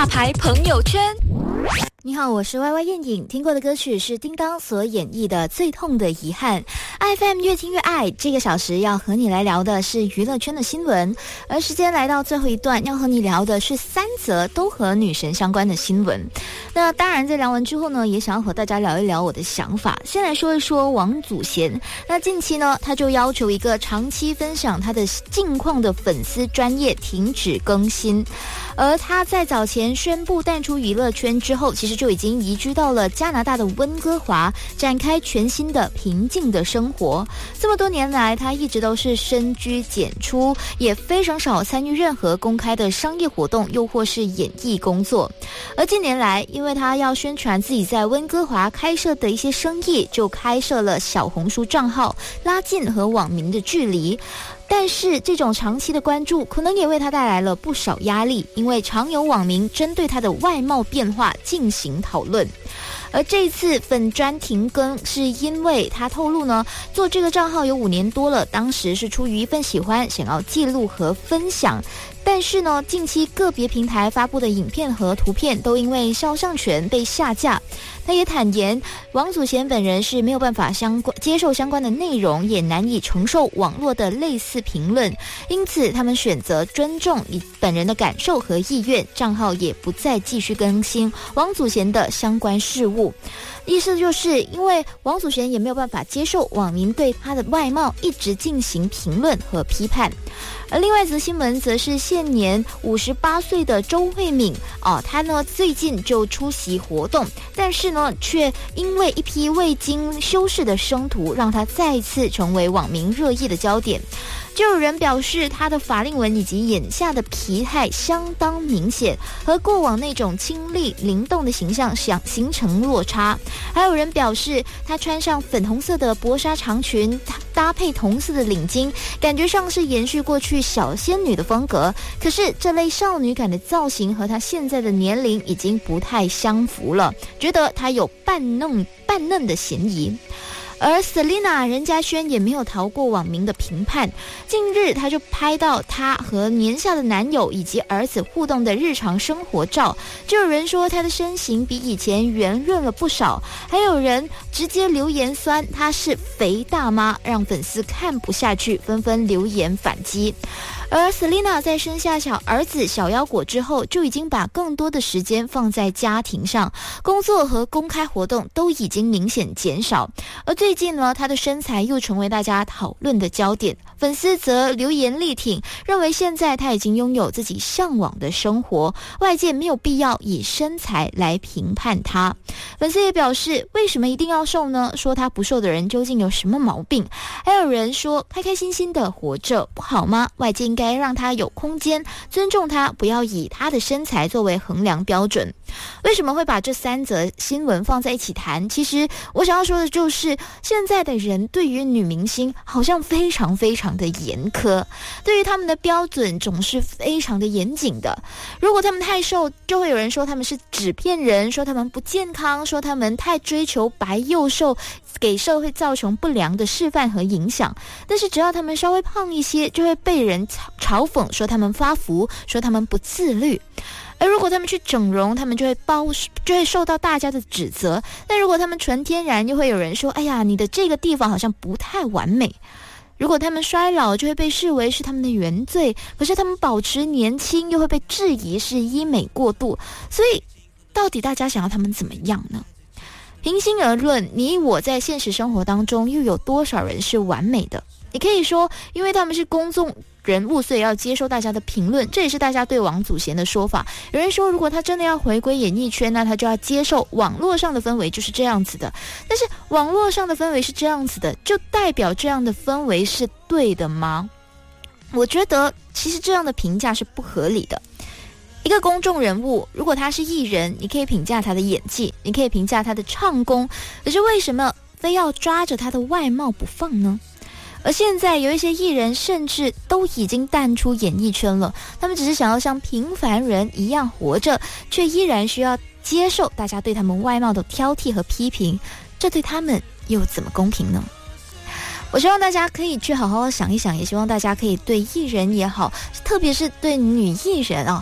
大牌朋友圈。 你好，我是 YY 燕颖，听过的歌曲是叮当所演绎的《最痛的遗憾》。IFM 越听越爱，这个小时要和你来聊的是娱乐圈的新闻，而时间来到最后一段，要和你聊的是3则都和女神相关的新闻。那当然在聊完之后呢，也想要和大家聊一聊我的想法。先来说一说王祖贤，那近期呢，他就要求一个长期分享他的近况的粉丝专页停止更新，而他在早前宣布淡出娱乐圈之后，其实就已经移居到了加拿大的温哥华，展开全新的平静的生活。这么多年来，他一直都是深居简出，也非常少参与任何公开的商业活动，又或是演艺工作。而近年来，因为他要宣传自己在温哥华开设的一些生意，就开设了小红书账号，拉近和网民的距离。但是这种长期的关注可能也为他带来了不少压力，因为常有网民针对他的外貌变化进行讨论。而这一次粉专停更是因为他透露呢，做这个账号有5年多了，当时是出于一份喜欢，想要记录和分享。但是呢，近期个别平台发布的影片和图片都因为肖像权被下架。他也坦言，王祖贤本人是没有办法接受相关的内容，也难以承受网络的类似评论，因此他们选择尊重本人的感受和意愿，账号也不再继续更新王祖贤的相关事务。意思就是因为王祖贤也没有办法接受网民对他的外貌一直进行评论和批判。而另外一则新闻则是现年58岁的周慧敏她呢最近就出席活动，但是呢却因为一批未经修饰的生图，让她再次成为网民热议的焦点。就有人表示她的法令纹以及眼下的疲态相当明显，和过往那种清丽灵动的形象形成落差。还有人表示她穿上粉红色的薄纱长裙，搭配同色的领巾，感觉上是延续过去小仙女的风格，可是这类少女感的造型和她现在的年龄已经不太相符了，觉得她有扮嫩的嫌疑。而 Selina 任嘉萱也没有逃过网民的评判，近日她就拍到她和年下的男友以及儿子互动的日常生活照，就有人说她的身形比以前圆润了不少，还有人直接留言酸她是肥大妈，让粉丝看不下去，纷纷留言反击。而 Selina 在生下小儿子小腰果之后，就已经把更多的时间放在家庭上，工作和公开活动都已经明显减少。而最近呢，她的身材又成为大家讨论的焦点，粉丝则留言力挺，认为现在她已经拥有自己向往的生活，外界没有必要以身材来评判她。粉丝也表示，为什么一定要瘦呢？说她不瘦的人究竟有什么毛病？还有人说，开开心心的活着不好吗？外界应该让她有空间，尊重她，不要以她的身材作为衡量标准。为什么会把这3则新闻放在一起谈？其实我想要说的就是，现在的人对于女明星好像非常非常的严苛，对于他们的标准总是非常的严谨的。如果他们太瘦，就会有人说他们是纸片人，说他们不健康，说他们太追求白又瘦，给社会造成不良的示范和影响。但是只要他们稍微胖一些，就会被人嘲讽，说他们发福，说他们不自律。而如果他们去整容，他们就会受到大家的指责。但如果他们纯天然，又会有人说，哎呀，你的这个地方好像不太完美。如果他们衰老，就会被视为是他们的原罪，可是他们保持年轻，又会被质疑是医美过度。所以到底大家想要他们怎么样呢？平心而论，你我在现实生活当中又有多少人是完美的？你可以说，因为他们是公众人物，所以要接受大家的评论，这也是大家对王祖贤的说法。有人说，如果他真的要回归演艺圈，那他就要接受网络上的氛围就是这样子的。但是网络上的氛围是这样子的，就代表这样的氛围是对的吗？我觉得其实这样的评价是不合理的。一个公众人物，如果他是艺人，你可以评价他的演技，你可以评价他的唱功，可是为什么非要抓着他的外貌不放呢？而现在有一些艺人甚至都已经淡出演艺圈了，他们只是想要像平凡人一样活着，却依然需要接受大家对他们外貌的挑剔和批评，这对他们又怎么公平呢？我希望大家可以去好好想一想，也希望大家可以对艺人也好，特别是对女艺人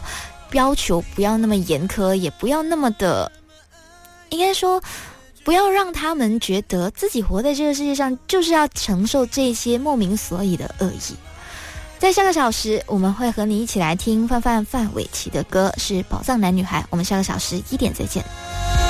要求不要那么严苛，也不要那么的，应该说不要让他们觉得自己活在这个世界上就是要承受这些莫名所以的恶意。在下个小时我们会和你一起来听范玮琪的歌，是宝藏男女孩。我们下个小时1点再见。